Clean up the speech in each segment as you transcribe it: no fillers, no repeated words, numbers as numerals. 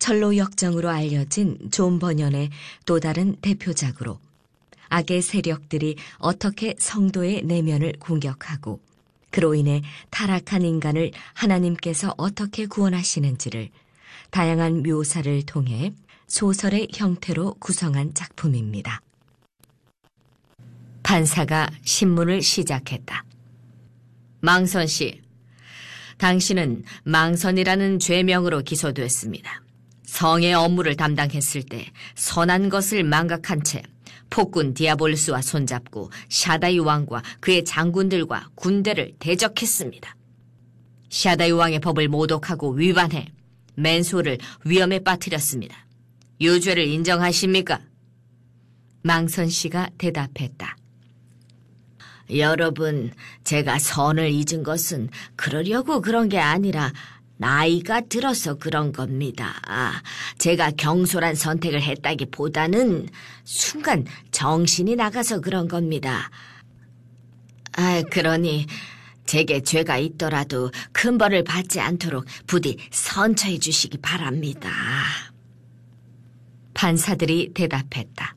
철로 역정으로 알려진 존 버년의 또 다른 대표작으로 악의 세력들이 어떻게 성도의 내면을 공격하고 그로 인해 타락한 인간을 하나님께서 어떻게 구원하시는지를 다양한 묘사를 통해 소설의 형태로 구성한 작품입니다. 판사가 신문을 시작했다. 망선 씨, 당신은 망선이라는 죄명으로 기소됐습니다. 성의 업무를 담당했을 때 선한 것을 망각한 채 폭군 디아볼루스와 손잡고 샤다이 왕과 그의 장군들과 군대를 대적했습니다. 샤다이 왕의 법을 모독하고 위반해 맨소를 위험에 빠뜨렸습니다. 유죄를 인정하십니까? 망선 씨가 대답했다. 여러분, 제가 선을 잊은 것은 그러려고 그런 게 아니라 나이가 들어서 그런 겁니다. 제가 경솔한 선택을 했다기보다는 순간 정신이 나가서 그런 겁니다. 그러니 제게 죄가 있더라도 큰 벌을 받지 않도록 부디 선처해 주시기 바랍니다. 판사들이 대답했다.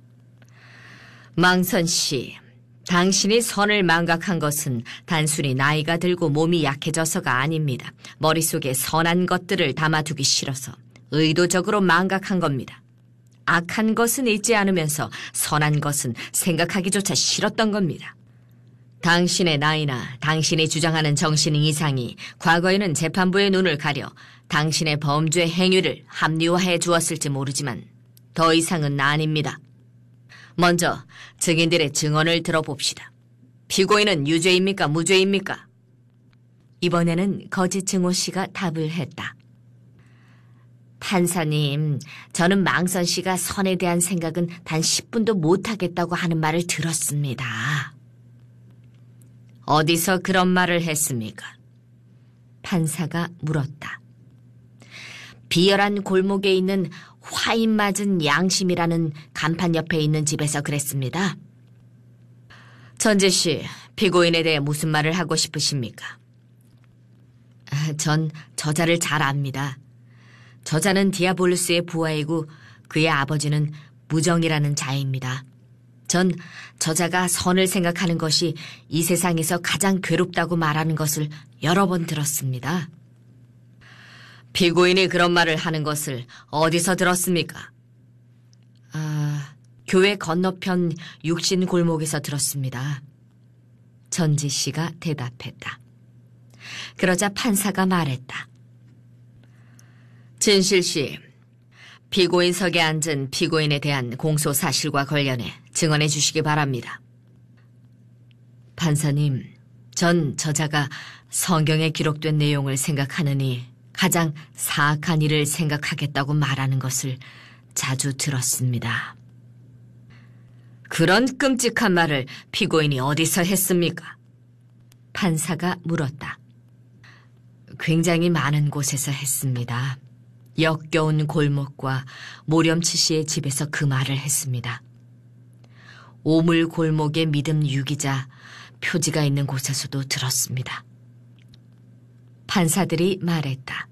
망선 씨, 당신이 선을 망각한 것은 단순히 나이가 들고 몸이 약해져서가 아닙니다. 머릿속에 선한 것들을 담아두기 싫어서 의도적으로 망각한 겁니다. 악한 것은 잊지 않으면서 선한 것은 생각하기조차 싫었던 겁니다. 당신의 나이나 당신이 주장하는 정신 이상이 과거에는 재판부의 눈을 가려 당신의 범죄 행위를 합리화해 주었을지 모르지만 더 이상은 아닙니다. 먼저 증인들의 증언을 들어봅시다. 피고인은 유죄입니까? 무죄입니까? 이번에는 거짓 증오 씨가 답을 했다. 판사님, 저는 망선 씨가 선에 대한 생각은 단 10분도 못하겠다고 하는 말을 들었습니다. 어디서 그런 말을 했습니까? 판사가 물었다. 비열한 골목에 있는 화인 맞은 양심이라는 간판 옆에 있는 집에서 그랬습니다. 전재 씨, 피고인에 대해 무슨 말을 하고 싶으십니까? 전 저자를 잘 압니다. 저자는 디아볼루스의 부하이고 그의 아버지는 무정이라는 자입니다. 전 저자가 선을 생각하는 것이 이 세상에서 가장 괴롭다고 말하는 것을 여러 번 들었습니다. 피고인이 그런 말을 하는 것을 어디서 들었습니까? 교회 건너편 육신 골목에서 들었습니다. 전지 씨가 대답했다. 그러자 판사가 말했다. 진실 씨, 피고인석에 앉은 피고인에 대한 공소 사실과 관련해 증언해 주시기 바랍니다. 판사님, 전 저자가 성경에 기록된 내용을 생각하느니 가장 사악한 일을 생각하겠다고 말하는 것을 자주 들었습니다. 그런 끔찍한 말을 피고인이 어디서 했습니까? 판사가 물었다. 굉장히 많은 곳에서 했습니다. 역겨운 골목과 모렴치 씨의 집에서 그 말을 했습니다. 오물 골목의 믿음 유기자 표지가 있는 곳에서도 들었습니다. 판사들이 말했다.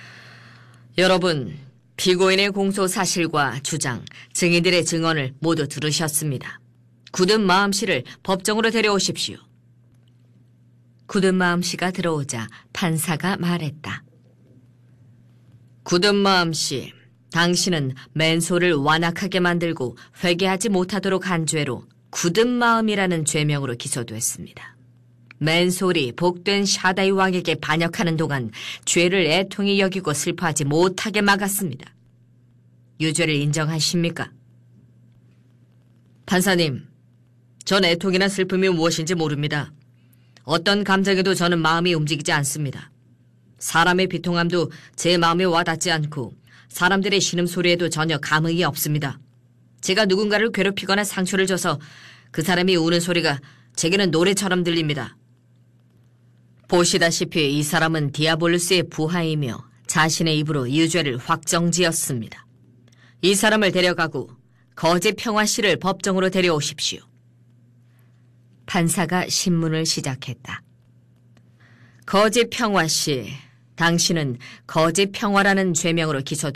여러분, 피고인의 공소 사실과 주장, 증인들의 증언을 모두 들으셨습니다. 굳은 마음씨를 법정으로 데려오십시오. 굳은 마음씨가 들어오자 판사가 말했다. 굳은 마음씨, 당신은 맨소를 완악하게 만들고 회개하지 못하도록 한 죄로 굳은 마음이라는 죄명으로 기소됐습니다. 맨솔이 복된 샤다이 왕에게 반역하는 동안 죄를 애통히 여기고 슬퍼하지 못하게 막았습니다. 유죄를 인정하십니까? 판사님, 전 애통이나 슬픔이 무엇인지 모릅니다. 어떤 감정에도 저는 마음이 움직이지 않습니다. 사람의 비통함도 제 마음에 와닿지 않고 사람들의 신음소리에도 전혀 감흥이 없습니다. 제가 누군가를 괴롭히거나 상처를 줘서 그 사람이 우는 소리가 제게는 노래처럼 들립니다. 보시다시피 이 사람은 디아볼루스의 부하이며 자신의 입으로 유죄를 확정지었습니다. 이 사람을 데려가고 거짓 평화씨를 법정으로 데려오십시오. 판사가 신문을 시작했다. 거짓 평화씨, 당신은 거짓 평화라는 죄명으로 기소됐습니다.